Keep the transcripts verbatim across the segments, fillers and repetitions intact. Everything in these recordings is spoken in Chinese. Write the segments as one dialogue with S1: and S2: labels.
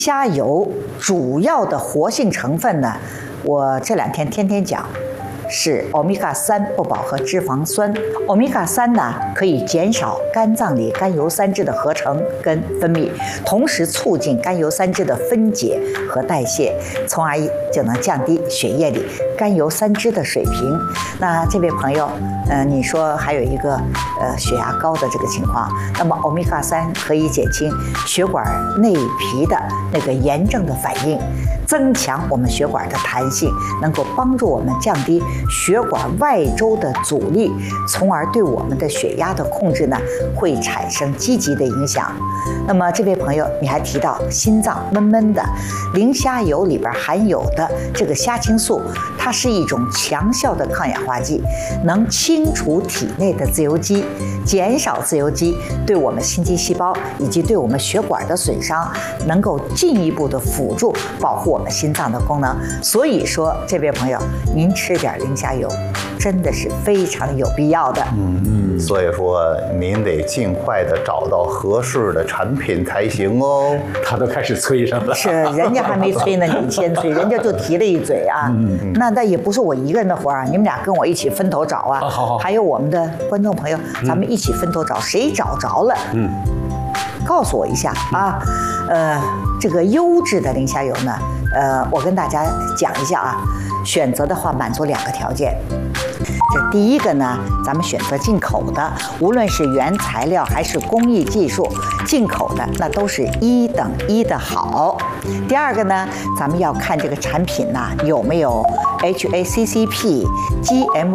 S1: 虾油主要的活性成分呢，我这两天天天讲，是欧米伽三不饱和脂肪酸。欧米伽三呢，可以减少肝脏里甘油三酯的合成跟分泌，同时促进甘油三酯的分解和代谢，从而就能降低血液里甘油三酯的水平。那这位朋友，呃，你说还有一个呃血压高的这个情况，那么欧米伽三可以减轻血管内皮的那个炎症的反应，增强我们血管的弹性，能够帮助我们降低血管外周的阻力，从而对我们的血压的控制呢会产生积极的影响。那么这位朋友，你还提到心脏闷闷的，磷虾油里边含有的这个虾青素，它是一种强效的抗氧化剂，能清除体内的自由基，减少自由基对我们心肌细胞以及对我们血管的损伤，能够进一步的辅助保护我们心脏的功能。所以说，这位朋友，您吃点磷虾油真的是非常有必要的。
S2: 嗯嗯，所以说您得尽快的找到合适的产品才行哦。
S3: 他都开始催上了，
S1: 是人家还没催呢，你先催，人家就提了一嘴啊。嗯嗯，那那也不是我一个人的活啊，你们俩跟我一起分头找啊。
S3: 啊好好，
S1: 还有我们的观众朋友，咱们一起分头找，嗯、谁找着了，嗯，告诉我一下啊。呃，这个优质的磷虾油呢，呃，我跟大家讲一下啊，选择的话满足两个条件。这第一个呢，咱们选择进口的，无论是原材料还是工艺技术，进口的那都是一等一的好。第二个呢，咱们要看这个产品呐、啊、有没有 H A C C P、G M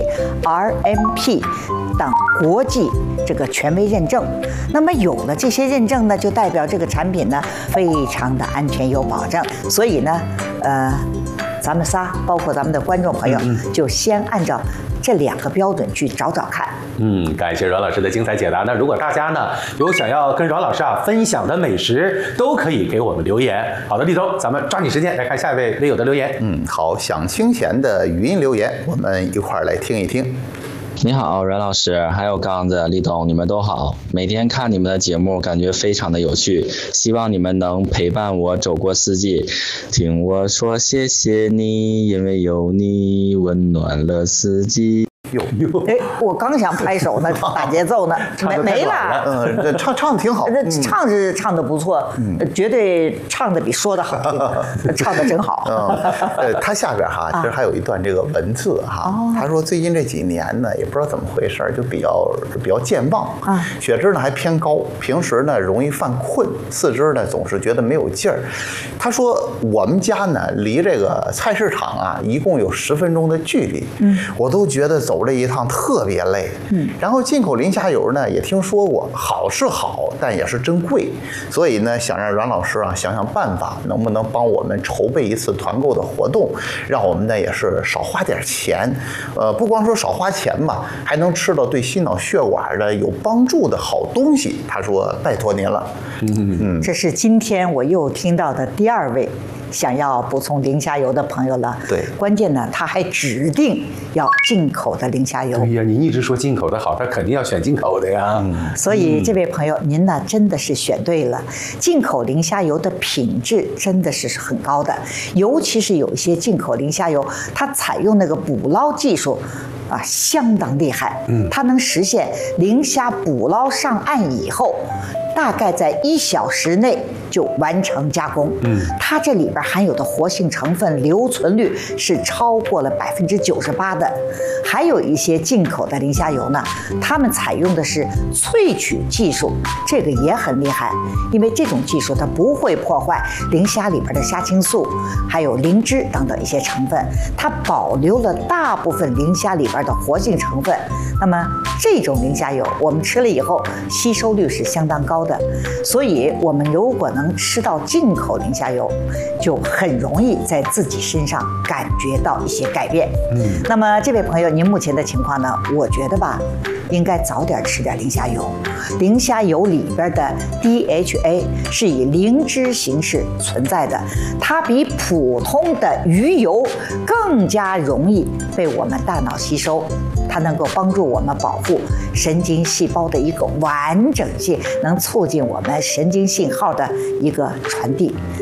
S1: P、R M P 等国际这个权威认证。那么有了这些认证呢，就代表这个产品呢非常的安全有保证。所以呢，呃。咱们仨，包括咱们的观众朋友，嗯嗯就先按照这两个标准去找找看。
S3: 嗯，感谢阮老师的精彩解答。那如果大家呢有想要跟阮老师啊分享的美食，都可以给我们留言。好的，立冬，咱们抓紧时间来看下一位微友的留言。
S2: 嗯，好，想清闲的语音留言，我们一块儿来听一听。
S4: 你好，阮老师，还有刚子、立冬，你们都好。每天看你们的节目，感觉非常的有趣，希望你们能陪伴我走过四季。听我说谢谢你，因为有你温暖了四季。
S2: 有有，
S1: 哎，我刚想拍手呢，打节奏呢，没没了。
S2: 嗯，这唱唱的挺好，
S1: 这唱是唱的不错，嗯，绝对唱的比说的好听，唱的真好。
S2: 嗯，呃，他下边哈，其实还有一段这个文字哈，他说最近这几年呢，也不知道怎么回事，就比较比较健忘啊，血脂呢还偏高，平时呢容易犯困，四肢呢总是觉得没有劲儿。他说我们家呢离这个菜市场啊一共有十分钟的距离，嗯，我都觉得走这一趟特别累，嗯，然后进口磷虾油呢也听说过，好是好，但也是真贵，所以呢想让阮老师啊想想办法，能不能帮我们筹备一次团购的活动，让我们呢也是少花点钱，呃，不光说少花钱吧，还能吃到对心脑血管的有帮助的好东西。他说拜托您了。
S1: 嗯嗯，这是今天我又听到的第二位想要补充磷虾油的朋友了。
S2: 对，
S1: 关键呢，他还指定要进口的磷虾油。
S3: 哎呀，您一直说进口的好，他肯定要选进口的呀。
S1: 嗯、所以这位朋友，您呢真的是选对了。进口磷虾油的品质真的是很高的，尤其是有一些进口磷虾油，它采用那个捕捞技术啊，相当厉害。嗯，它能实现磷虾捕捞上岸以后，大概在一小时内就完成加工。嗯，它这里边含有的活性成分留存率是超过了百分之九十八的。还有一些进口的磷虾油呢，他们采用的是萃取技术，这个也很厉害，因为这种技术它不会破坏磷虾里边的虾青素，还有磷脂等等一些成分，它保留了大部分磷虾里边的活性成分。那么这种磷虾油我们吃了以后吸收率是相当高的，所以我们如果能吃到进口磷虾油，就很容易在自己身上感觉到一些改变。嗯，那么这位朋友，您目前的情况呢？我觉得吧，应该早点吃点磷虾油。磷虾油里边的 D H A 是以磷脂形式存在的，它比普通的鱼油更加容易被我们大脑吸收。它能够帮助我们保护神经细胞的一个完整性，能促进我们神经信号的一个传递。